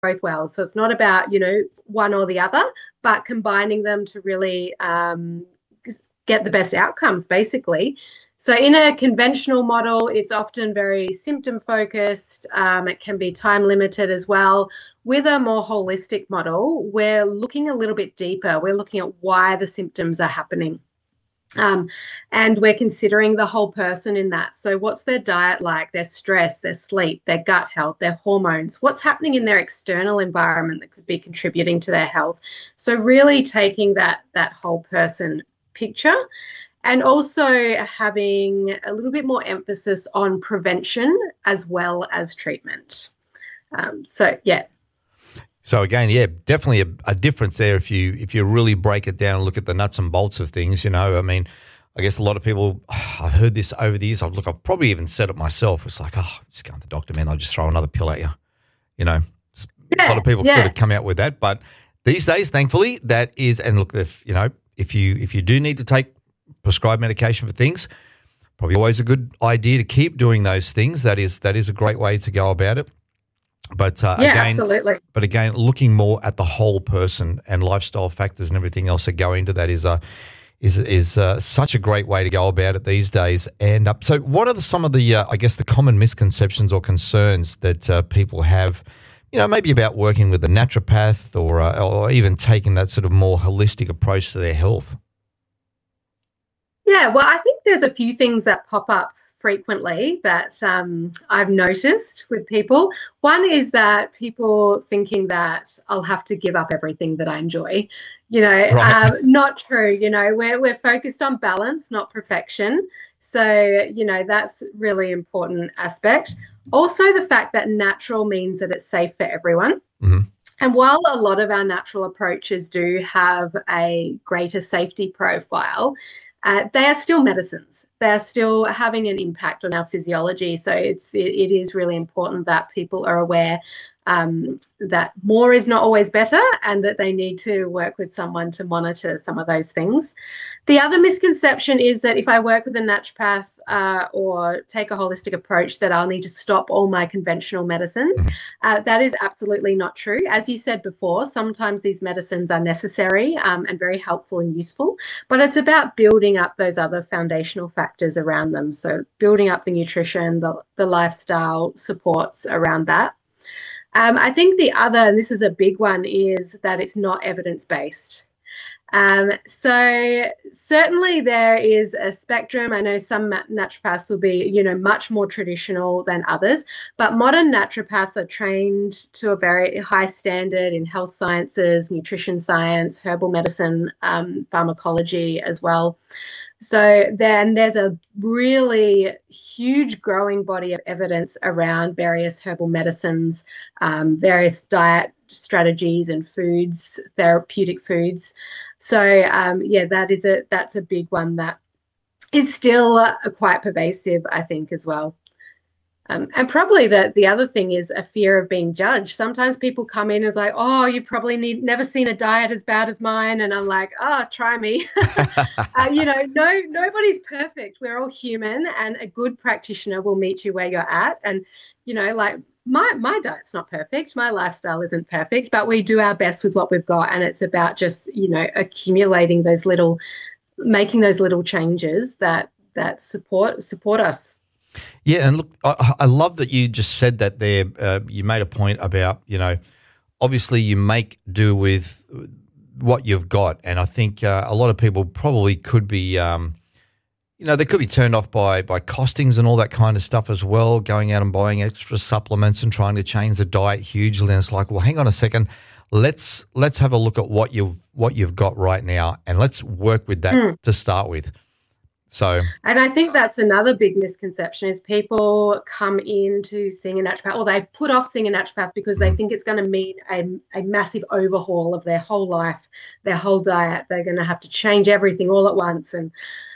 both worlds. So it's not about, one or the other, but combining them to really get the best outcomes, basically. So in a conventional model, it's often very symptom focused. It can be time limited as well. With a more holistic model, we're looking a little bit deeper. We're looking at why the symptoms are happening. And we're considering the whole person in that. So what's their diet like, their stress, their sleep, their gut health, their hormones, what's happening in their external environment that could be contributing to their health. So really taking that whole person picture, and also having a little bit more emphasis on prevention as well as treatment. Yeah. So again, yeah, definitely a difference there if you really break it down and look at the nuts and bolts of things. I mean, I guess a lot of people, I've heard this over the years. I've probably even said it myself. It's like, just go to the doctor, man. They'll just throw another pill at you. A lot of people sort of come out with that. But these days, thankfully, that is, and look, if you do need to take prescribed medication for things, probably always a good idea to keep doing those things. That is a great way to go about it. But absolutely. But again, looking more at the whole person and lifestyle factors and everything else that go into that is such a great way to go about it these days. And so, what are some of the the common misconceptions or concerns that people have? Maybe about working with a naturopath or even taking that sort of more holistic approach to their health. Yeah, well, I think there's a few things that pop up frequently that I've noticed with people. One is that people thinking that I'll have to give up everything that I enjoy. Right. Not true. We're focused on balance, not perfection. So, that's really important aspect. Also, the fact that natural means that it's safe for everyone. Mm-hmm. And while a lot of our natural approaches do have a greater safety profile, they are still medicines. They are still having an impact on our physiology. So it is really important that people are aware that more is not always better, and that they need to work with someone to monitor some of those things. The other misconception is that if I work with a naturopath or take a holistic approach, that I'll need to stop all my conventional medicines. That is absolutely not true. As you said before, sometimes these medicines are necessary and very helpful and useful, but it's about building up those other foundational factors around them. So building up the nutrition, the lifestyle supports around that. I think the other, and this is a big one, is that it's not evidence-based. So certainly there is a spectrum. I know some naturopaths will be, much more traditional than others, but modern naturopaths are trained to a very high standard in health sciences, nutrition science, herbal medicine, pharmacology as well. So then there's a really huge growing body of evidence around various herbal medicines, various diet strategies and foods, therapeutic foods. So that's a big one that is still quite pervasive, I think, as well. And probably the other thing is a fear of being judged. Sometimes people come in as like, oh, you probably never seen a diet as bad as mine. And I'm like, oh, try me. Nobody's perfect. We're all human, and a good practitioner will meet you where you're at. And, my diet's not perfect. My lifestyle isn't perfect, but we do our best with what we've got. And it's about just, accumulating making those little changes that support us. Yeah, and look, I love that you just said that there. You made a point about, obviously you make do with what you've got, and I think a lot of people probably could be, they could be turned off by costings and all that kind of stuff as well, going out and buying extra supplements and trying to change the diet hugely. And it's like, well, hang on a second, let's have a look at what you've got right now, and let's work with that to start with. So, and I think that's another big misconception is people come in to seeing a naturopath, or they put off seeing a naturopath because they think it's going to mean a massive overhaul of their whole life, their whole diet. They're going to have to change everything all at once. And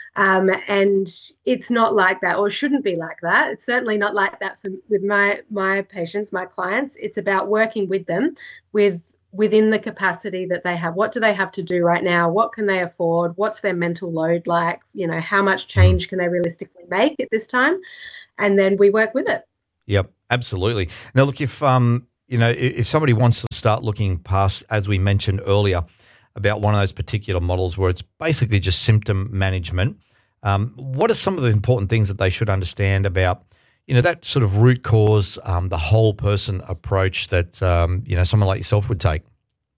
it's not like that, or shouldn't be like that. It's certainly not like that with my patients, my clients. It's about working with them within the capacity that they have. What do they have to do right now? What can they afford? What's their mental load like? How much change can they realistically make at this time? And then we work with it. Yep, absolutely. Now, look, if if somebody wants to start looking past, as we mentioned earlier, about one of those particular models where it's basically just symptom management, what are some of the important things that they should understand about, that sort of root cause, the whole person approach that, someone like yourself would take?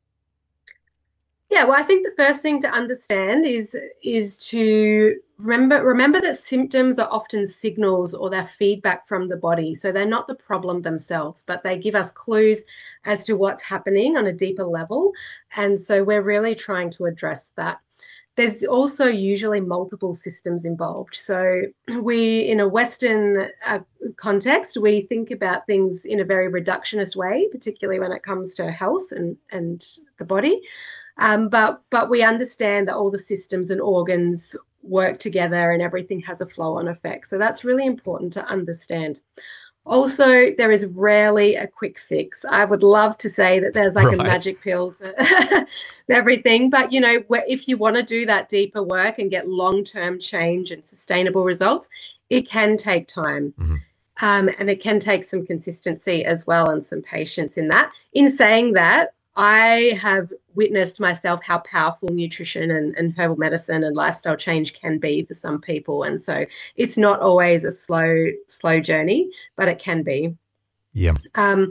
Yeah, well, I think the first thing to understand is to remember that symptoms are often signals or they're feedback from the body. So they're not the problem themselves, but they give us clues as to what's happening on a deeper level. And so we're really trying to address that. There's also usually multiple systems involved. So in a Western context, we think about things in a very reductionist way, particularly when it comes to health and the body. But we understand that all the systems and organs work together and everything has a flow-on effect. So that's really important to understand. Also, there is rarely a quick fix. I would love to say that there's like a magic pill to everything. But, if you want to do that deeper work and get long-term change and sustainable results, it can take time. Mm-hmm. And it can take some consistency as well and some patience in that. In saying that, I have witnessed myself how powerful nutrition and herbal medicine and lifestyle change can be for some people. And so it's not always a slow journey, but it can be. Yeah. And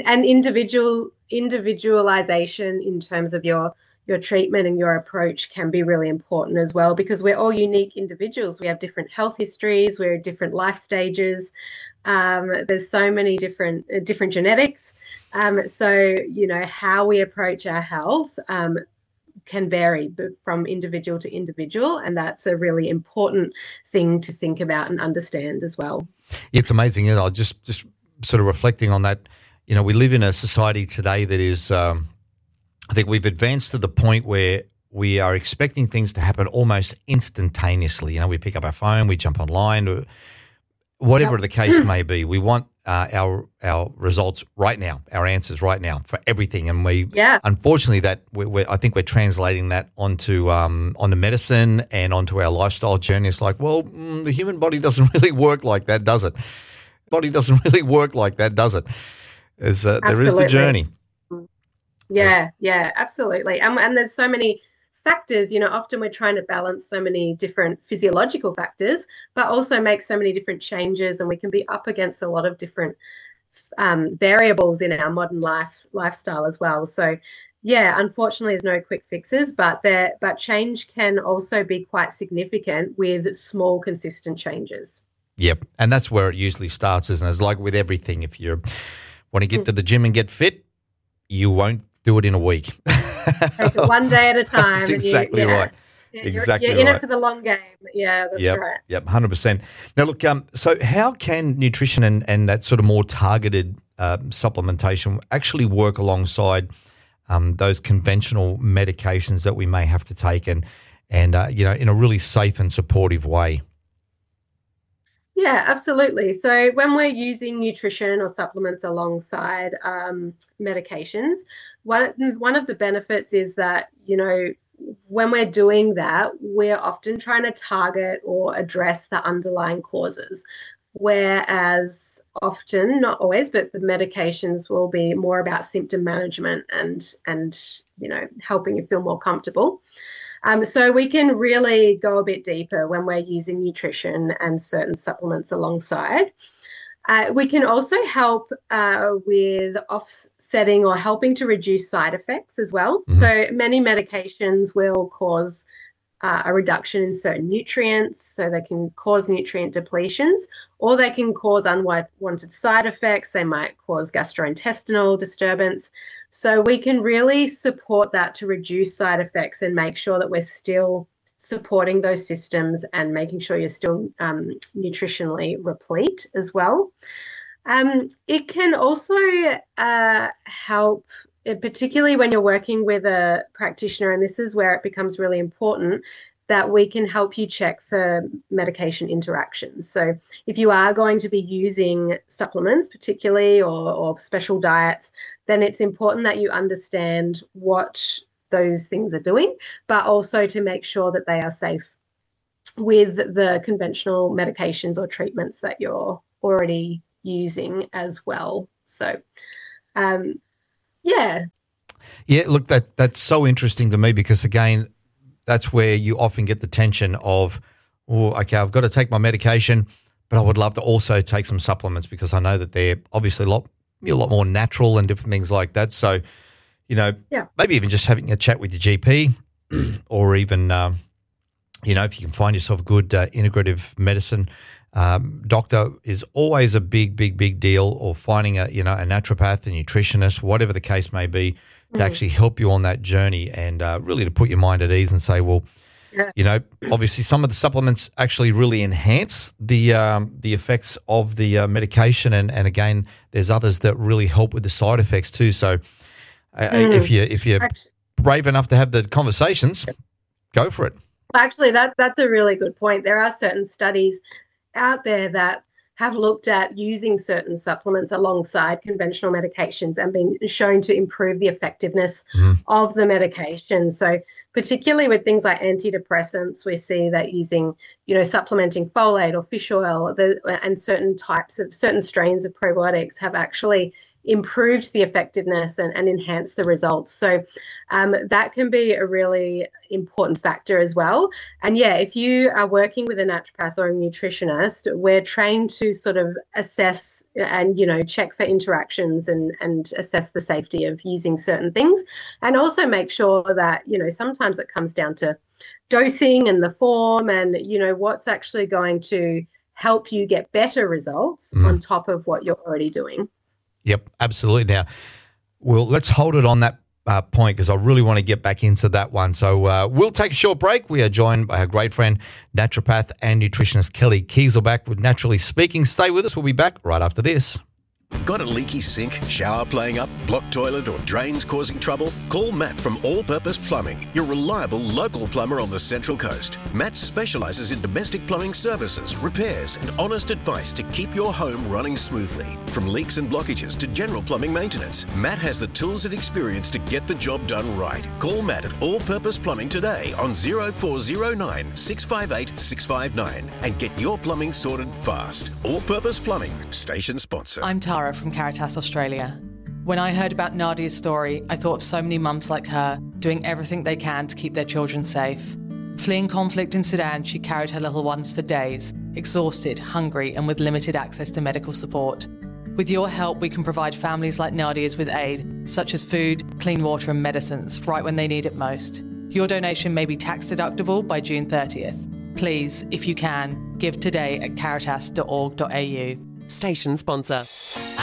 individualization in terms of your treatment and your approach can be really important as well, because we're all unique individuals. We have different health histories, we're at different life stages. There's so many different genetics. So, how we approach our health can vary from individual to individual. And that's a really important thing to think about and understand as well. It's amazing. Just sort of reflecting on that, we live in a society today that is, I think we've advanced to the point where we are expecting things to happen almost instantaneously. We pick up our phone, we jump online, whatever the case may be. We want our results right now, our answers right now for everything, and unfortunately I think we're translating that onto medicine and onto our lifestyle journey. It's like, well, the human body doesn't really work like that, does it? Body doesn't really work like that, does it? There is the journey. Yeah, absolutely. And there's so many factors, often we're trying to balance so many different physiological factors, but also make so many different changes, and we can be up against a lot of different variables in our modern lifestyle as well. So unfortunately there's no quick fixes, but change can also be quite significant with small consistent changes. Yep. And that's where it usually starts, isn't it? It's like with everything. If you want to get to the gym and get fit, you won't do it in a week. Take it one day at a time. That's exactly right. You're in it for the long game. Yeah, that's right. Yep, 100%. Now, look, so how can nutrition and that sort of more targeted supplementation actually work alongside those conventional medications that we may have to take and in a really safe and supportive way? Yeah, absolutely. So when we're using nutrition or supplements alongside medications, one of the benefits is that, when we're doing that, we're often trying to target or address the underlying causes, whereas often, not always, but the medications will be more about symptom management and helping you feel more comfortable. So we can really go a bit deeper when we're using nutrition and certain supplements alongside. We can also help with offsetting or helping to reduce side effects as well. Mm-hmm. So many medications will cause a reduction in certain nutrients, so they can cause nutrient depletions, or they can cause unwanted side effects. They might cause gastrointestinal disturbance. So we can really support that to reduce side effects and make sure that we're still supporting those systems and making sure you're still nutritionally replete as well. It can also help, particularly when you're working with a practitioner, and this is where it becomes really important, that we can help you check for medication interactions. So if you are going to be using supplements particularly or special diets, then it's important that you understand what those things are doing, but also to make sure that they are safe with the conventional medications or treatments that you're already using as well. So Yeah. Yeah, look, that's so interesting to me because, again, that's where you often get the tension of, oh, okay, I've got to take my medication, but I would love to also take some supplements because I know that they're obviously a lot more natural and different things like that. So, maybe even just having a chat with your GP or even, if you can find yourself a good integrative medicine doctor is always a big, big, big deal, or finding a naturopath, a nutritionist, whatever the case may be, to actually help you on that journey and really to put your mind at ease and say, well, obviously some of the supplements actually really enhance the effects of the medication. And again, there's others that really help with the side effects too. So if you're brave enough to have the conversations, go for it. Actually, that's a really good point. There are certain studies out there that have looked at using certain supplements alongside conventional medications and been shown to improve the effectiveness of the medication. So particularly with things like antidepressants, we see that using, supplementing folate or fish oil and certain strains of probiotics have actually improved the effectiveness and enhanced the results. So that can be a really important factor as well. And yeah, if you are working with a naturopath or a nutritionist, we're trained to sort of assess and, check for interactions and assess the safety of using certain things. And also make sure that, sometimes it comes down to dosing and the form and, what's actually going to help you get better results on top of what you're already doing. Yep, absolutely. Now, well, let's hold it on that point because I really want to get back into that one. So we'll take a short break. We are joined by our great friend, naturopath and nutritionist Kelly Kieselbach with Naturally Speaking. Stay with us. We'll be back right after this. Got a leaky sink, shower playing up, blocked toilet or drains causing trouble? Call Matt from All Purpose Plumbing, your reliable local plumber on the Central Coast. Matt specialises in domestic plumbing services, repairs and honest advice to keep your home running smoothly. From leaks and blockages to general plumbing maintenance, Matt has the tools and experience to get the job done right. Call Matt at All Purpose Plumbing today on 0409 658 659 and get your plumbing sorted fast. All Purpose Plumbing, station sponsor. I'm Tara from Caritas Australia. When I heard about Nadia's story, I thought of so many mums like her doing everything they can to keep their children safe. Fleeing conflict in Sudan, she carried her little ones for days, exhausted, hungry, and with limited access to medical support. With your help, we can provide families like Nadia's with aid, such as food, clean water, and medicines, right when they need it most. Your donation may be tax deductible by June 30th. Please, if you can, give today at caritas.org.au. Station sponsor.